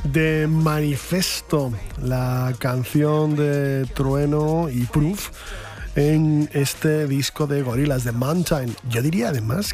de Manifesto, la canción de Trueno y Proof en este disco de Gorillaz, de Mountain. Yo diría además